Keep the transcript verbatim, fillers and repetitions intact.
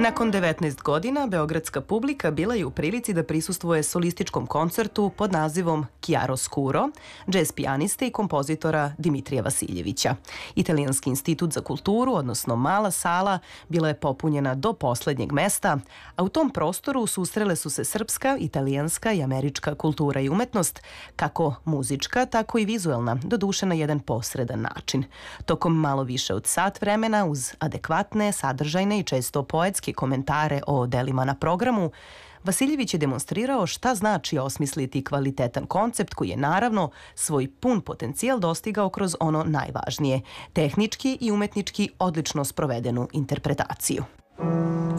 Nakon devetnaest godina, beogradska publika bila je u prilici da prisustvuje solističkom koncertu pod nazivom Chiaroscuro, džez pijaniste i kompozitora Dimitrija Vasiljevića. Italijanski institut za kulturu, odnosno Mala sala, bila je popunjena do poslednjeg mesta, a u tom prostoru susrele su se srpska, italijanska i američka kultura i umetnost, kako muzička, tako i vizuelna, doduše na jedan posredan način. Tokom malo više od sat vremena, uz adekvatne, sadržajne i često poetske komentare o delima na programu, Vasiljević je demonstrirao šta znači osmisliti kvalitetan koncept koji je naravno svoj pun potencijal dostigao kroz ono najvažnije, tehnički i umetnički odlično sprovedenu interpretaciju.